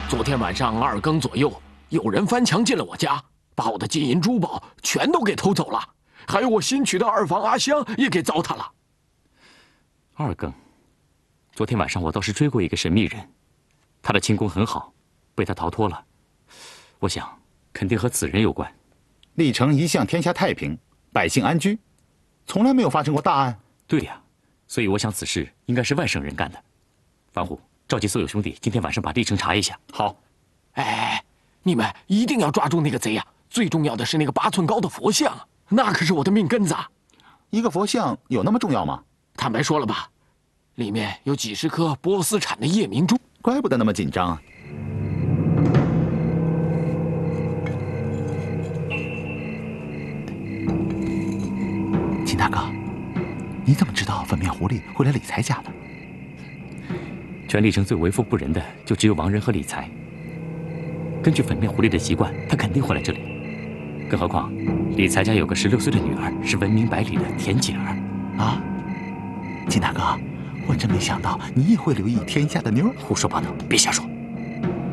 昨天晚上2更左右，有人翻墙进了我家，把我的金银珠宝全都给偷走了，还有我新娶的二房阿香也给糟蹋了。 2更，昨天晚上我倒是追过一个神秘人，他的轻功很好，被他逃脱了。我想，肯定和此人有关。 历城一向天下太平，百姓安居，从来没有发生过大案。 对呀，所以我想此事应该是外省人干的。王虎，召集所有兄弟，今天晚上把历城查一下。 好。 哎，你们一定要抓住那个贼呀！最重要的是那个8寸高的佛像，那可是我的命根子。 一个佛像有那么重要吗？ 坦白说了吧，里面有几十颗波斯产的夜明珠， 怪不得那么紧张啊。秦大哥，你怎么知道粉面狐狸会来李才家的？ 全历城最为富不仁的就只有王仁和李才。根据粉面狐狸的习惯，他肯定会来这里。更何况，李才家有个16岁的女儿，是闻名百里的田姐儿。 啊，秦大哥，我真没想到你也会留意天下的妞。 胡说八道，别瞎说。